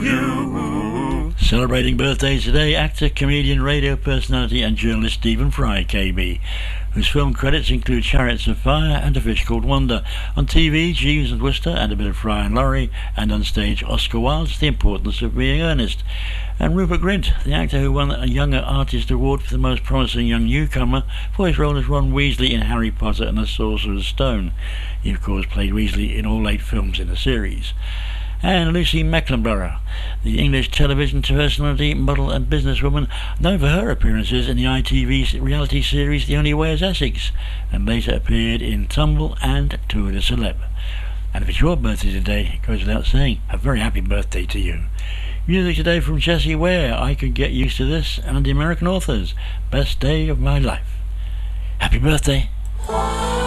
you. Celebrating birthdays today, actor, comedian, radio personality and journalist Stephen Fry, KB, whose film credits include Chariots of Fire and A Fish Called Wanda. On TV, Jeeves and Wooster and a bit of Fry and Laurie, and on stage, Oscar Wilde's The Importance of Being Earnest. And Rupert Grint, the actor who won a Young Artist Award for the Most Promising Young Newcomer for his role as Ron Weasley in Harry Potter and the Sorcerer's Stone. He of course played Weasley in all 8 films in the series. And Lucy Mecklenburgh, the English television personality, model and businesswoman, known for her appearances in the ITV reality series The Only Way is Essex, and later appeared in Tumble and Tour de Celeb. And if it's your birthday today, it goes without saying, a very happy birthday to you. Music today from Jessie Ware, I Could Get Used to This, and the American Authors, Best Day of My Life. Happy birthday!